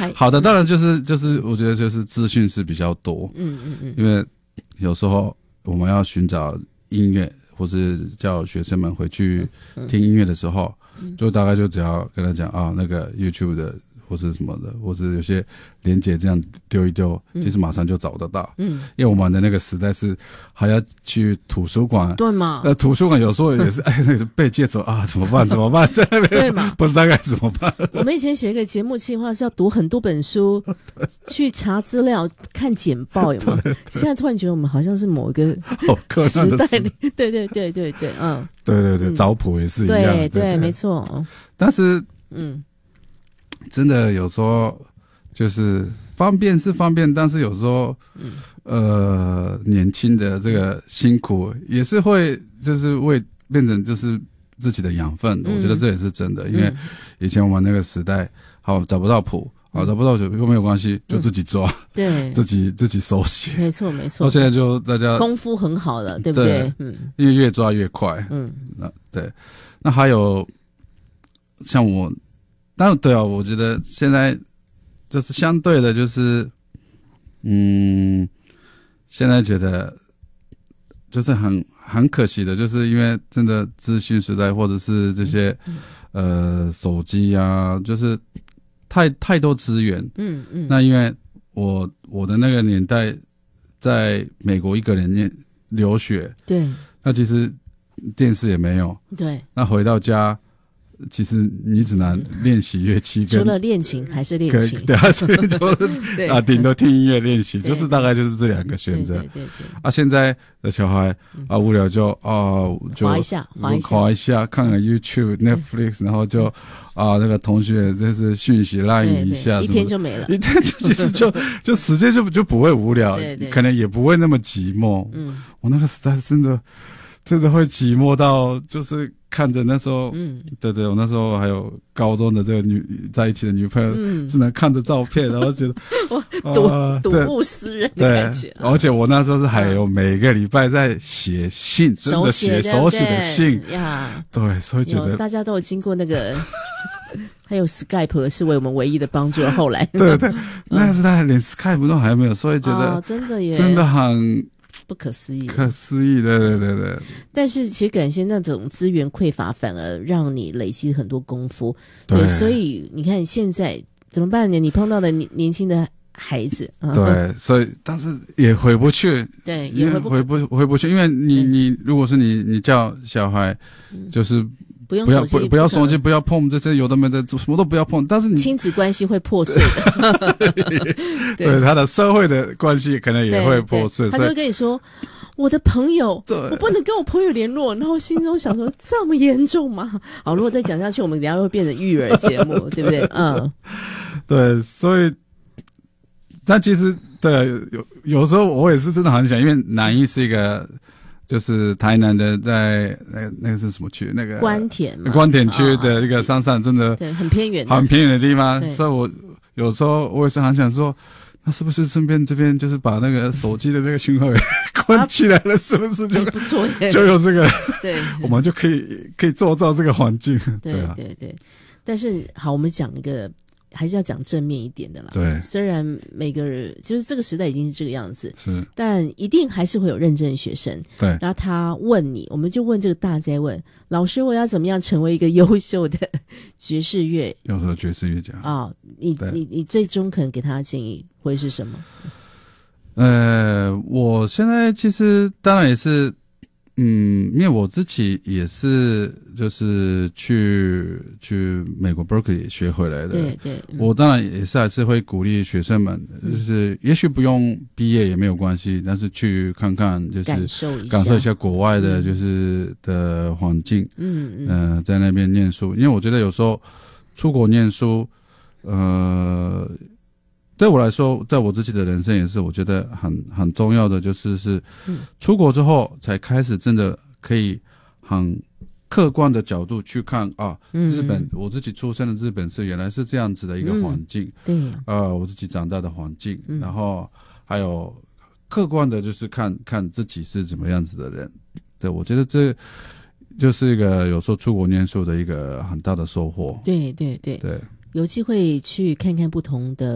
好的当然就是我觉得就是资讯是比较多，因为有时候我们要寻找音乐，或是叫学生们回去听音乐的时候，就大概就只要跟他讲啊，那个 YouTube 的或是什么的，或是有些连结这样丢一丢，其实马上就找得到。因为我们的那个时代是还要去图书馆， 对嘛？ 图书馆有时候也是那个被借走啊，怎么办？在那边对嘛？ 不知道该怎么办。 我们以前写一个节目计划是要读很多本书，去查资料、看简报，有吗？现在突然觉得我们好像是某一个时代里，对， 对，找谱也是一样， 对，没错。 但是真的有时候就是方便是方便，但是有时候年轻的这个辛苦也是会就是会变成就是自己的养分，我觉得这也是真的，因为以前我们那个时代好找不到谱，找不到就没有关系，就自己抓， 对， 自己手写， 没错。 到现在就大家功夫很好了，对不对？ 因为越抓越快，对。那还有像我。但对啊，我觉得现在就是相对的，就是现在觉得就是很可惜的，就是因为真的资讯时代，或者是这些手机啊，就是太多资源。那因为我的那个年代在美国一个人留学，对，那其实电视也没有，对，那回到家。其实你只能练习乐器跟， 除了练琴还是练琴， 对，还是就是顶多听音乐练习，就是大概就是这两个选择。对。现在的小孩无聊就滑一下，看看 YouTube、Netflix， 然后就那个同学就是讯息赖一下， 一天就没了， 一天其实就时间就不会无聊，可能也不会那么寂寞。我那个时代真的会寂寞到就是看着那时候，对，我那时候还有高中的这个在一起的女朋友，只能看着照片，然后觉得睹物思人的感觉。 而且我那时候是还有每个礼拜在写信，真的写手写的信呀，对，所以觉得大家都有经过那个。还有 Skype 是为我们唯一的帮助。后来， 对，那个时代连 Skype 都还没有，所以觉得真的很。 不可思议， 对。 但是其实感谢那种资源匮乏，反而让你累积很多功夫。对，所以你看现在怎么办呢？你碰到的年轻的孩子， 对，所以但是也回不去， 对，也回不去，因为你如果是你叫小孩，就是不要手机，不要碰这些有的没的，什么都不要碰。但是亲子关系会破碎的， 对他的社会的关系可能也会破碎。 他就会跟你说：“我的朋友，我不能跟我朋友联络。”然后心中想说：“这么严重吗？”好，如果再讲下去，我们等一下会变成育儿节目，对不对？ 对，所以，但其实对有时候我也是真的很想，因为南艺是一个。就是台南的在那个是什么区？那个关田区的一个山上，真的对很偏远的地方。所以我有时候我也是很想说，那是不是顺便这边就是把那个手机的这个讯号给关起来了，是不是就不错？ 就有这个， 对， 我们就可以做到这个环境。 对。但是好，我们讲一个。还是要讲正面一点的啦。 对， 虽然每个人就是这个时代已经是这个样子， 是， 但一定还是会有认真的学生。 对， 然后他问你，我们就问这个大哉问老师：我要怎么样成为一个优秀的爵士乐？ 优秀的爵士乐家啊？你最终可能给他的建议会是什么？ 我现在其实当然也是。因为我自己也是，就是去美国 Berkeley 学回来的。 对， 我当然也是还是会鼓励学生们，就是也许不用毕业也没有关系，但是去看看，就是感受一下国外的，就是的环境。在那边念书，因为我觉得有时候出国念书，对我来说，在我自己的人生也是，我觉得很重要的，就是出国之后才开始真的可以很客观的角度去看日本，我自己出生的日本是原来是这样子的一个环境， 对， 我自己长大的环境，然后还有客观的，就是看自己是怎么样子的人，对，我觉得这就是一个有时候出国念书的一个很大的收获， 对，有机会去看看不同的